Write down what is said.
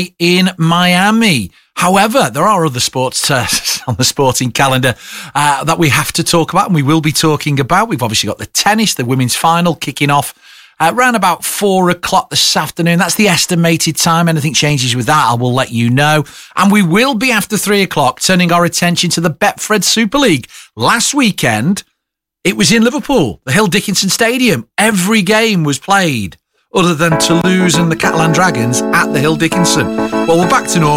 away in Miami. However, there are other sports on the sporting calendar that we have to talk about, and we will be talking about. We've obviously got the tennis, the women's final kicking off around about 4 o'clock this afternoon. That's the estimated time. Anything changes with that, I will let you know. And we will be after 3 o'clock turning our attention to the Betfred Super League. Last weekend, it was in Liverpool, the Hill Dickinson Stadium. Every game was played other than Toulouse and the Catalan Dragons at the Hill Dickinson. Well, we're back to normal.